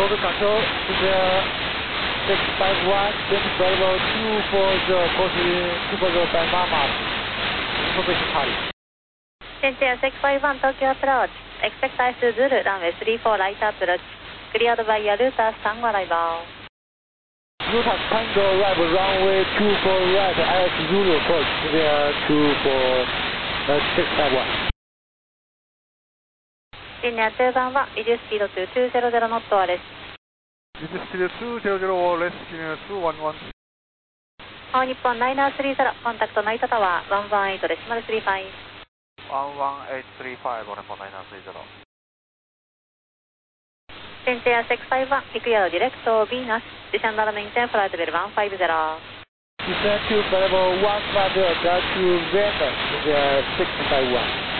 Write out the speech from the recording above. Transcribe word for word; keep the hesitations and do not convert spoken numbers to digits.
Golden Control, this is six five one, James Bravo two four zero, course two four zero by Mama, information party. Cynthia six five one, Tokyo approach, expect I S Zulu, runway three four right approach, cleared by Yaruta Tango arrival. Yaruta Tango arrival, runway two four right, I S Zulu, approach, Cynthia two four six five one. Cynthia two one one, reduce speed to two hundred knot or less. Reduce speed to two hundred or less, Cynthia two one one. All Nippon nine three zero, contact Night Tower one one eight decimal three five. one one eight three five, All Nippon nine three zero. Cynthia six five one, declare direct to Venus, descend and maintain flight level one five zero. Descend to level one five zero, down to Venus, Cynthia six five one.